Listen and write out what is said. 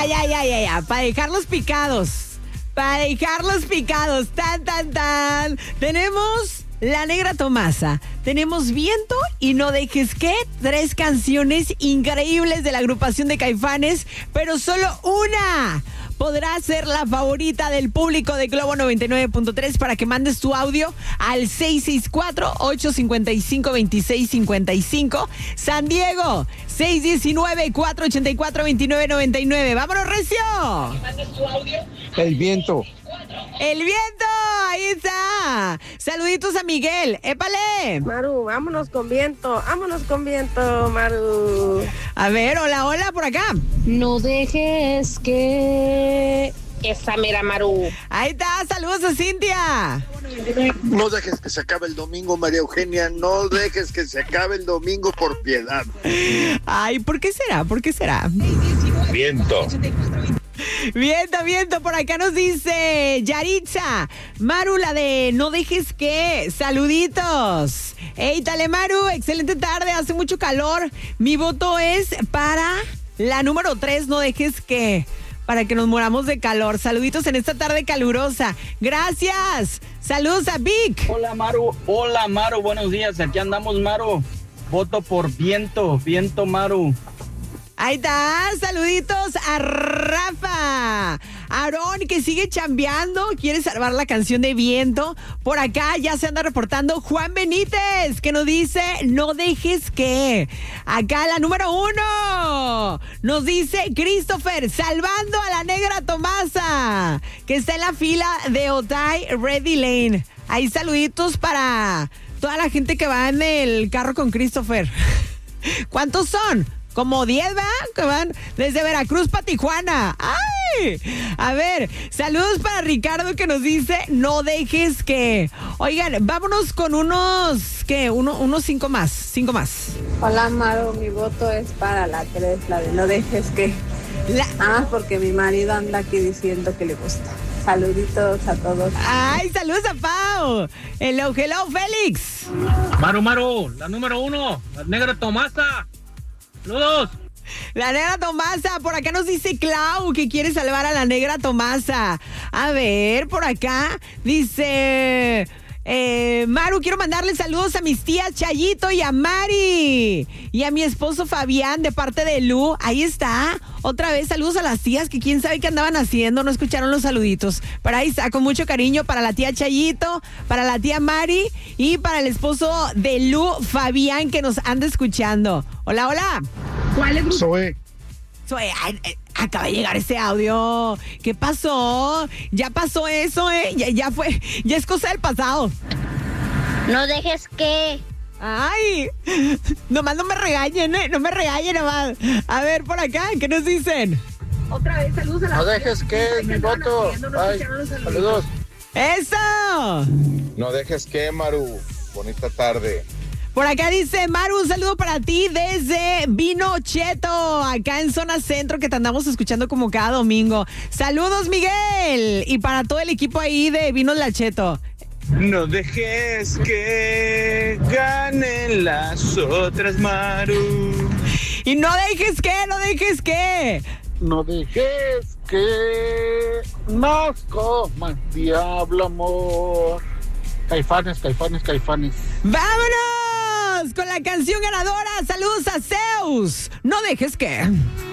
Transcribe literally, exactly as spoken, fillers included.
ya, ya, ya, ya. Para dejarlos picados. Para dejarlos picados. Tan, tan, tan. Tenemos La Negra Tomasa. Tenemos Viento y No Dejes Que. Tres canciones increíbles de la agrupación de Caifanes. Pero solo una podrá ser la favorita del público de Globo noventa y nueve punto tres para que mandes tu audio al seis seis cuatro, ocho cinco cinco, dos seis cinco cinco. San Diego, seis uno nueve, cuatro ocho cuatro, dos nueve nueve nueve. ¡Vámonos, recio! ¿Mandas tu audio? El Viento. ¡El Viento! Ahí está. Saluditos a Miguel. ¡Épale! Maru, vámonos con Viento, vámonos con Viento, Maru. A ver, hola, hola, por acá. No dejes que... Esa mera, Maru. Ahí está, saludos a Cintia. No dejes que se acabe el domingo, María Eugenia. No dejes que se acabe el domingo, por piedad. Ay, ¿por qué será? ¿Por qué será? Viento. Viento, viento, por acá nos dice Yaritza. Maru, la de No Dejes Que. Saluditos. Ey, dale, Maru, excelente tarde, hace mucho calor. Mi voto es para la número tres, No Dejes Que, para que nos moramos de calor. Saluditos en esta tarde calurosa. Gracias. Saludos a Vic. Hola, Maru. Hola, Maru. Buenos días. Aquí andamos, Maru. Voto por Viento. Viento, Maru. Ahí está, saluditos a Rafa. Aarón, que sigue chambeando, quiere salvar la canción de Viento. Por acá ya se anda reportando Juan Benítez, que nos dice No Dejes Que. Acá la número uno nos dice Christopher, salvando a la Negra Tomasa, que está en la fila de Otay Ready Lane. Ahí saluditos para toda la gente que va en el carro con Christopher. ¿Cuántos son? Como diez, ¿va? Que van desde Veracruz para Tijuana. ¡Ay! A ver, saludos para Ricardo, que nos dice No Dejes Que. Oigan, vámonos con unos, ¿qué? Uno, unos cinco más, cinco más. Hola, Maru, mi voto es para la tres, la de No Dejes Que. La... Ah, porque mi marido anda aquí diciendo que le gusta. Saluditos a todos. Ay, saludos a Pau. Hello, hello, Félix. Maru, Maru, la número uno, La Negra Tomasa. ¡Saludos! La Negra Tomasa, por acá nos dice Clau que quiere salvar a la Negra Tomasa. A ver, por acá dice eh, Maru, quiero mandarle saludos a mis tías Chayito y a Mari y a mi esposo Fabián de parte de Lu. Ahí está, otra vez saludos a las tías que quién sabe qué andaban haciendo, no escucharon los saluditos. Pero ahí está, con mucho cariño para la tía Chayito, para la tía Mari y para el esposo de Lu, Fabián, que nos anda escuchando. Hola, hola. ¿Cuál es? Zoe. Zoe, ay, ay, acaba de llegar ese audio. ¿Qué pasó? Ya pasó eso, ¿eh? Ya, ya fue, ya es cosa del pasado. No dejes que... Ay, nomás no me regañen, ¿eh? No me regañen nomás. A ver, por acá, ¿qué nos dicen? Otra vez, saludos a la... No dejes que, mi voto. Ay, saludos. ¡Eso! No dejes que, Maru. Bonita tarde. Por acá dice Maru, un saludo para ti desde Vino Cheto, acá en zona centro, que te andamos escuchando como cada domingo. Saludos, Miguel, y para todo el equipo ahí de Vinos La Cheto. No dejes que ganen las otras, Maru. Y no dejes que, no dejes que. No dejes que nos coma el diablo, amor. Caifanes, Caifanes, Caifanes. ¡Vámonos con la canción ganadora! ¡Saludos a Zeus! No dejes que...